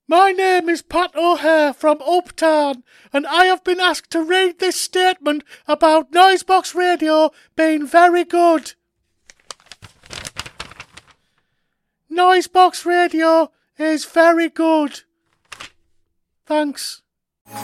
My name is Pat O'Hare from Uptown, and I have been asked to read this statement about Noisebox Radio being very good. Noisebox Radio is very good. Thanks.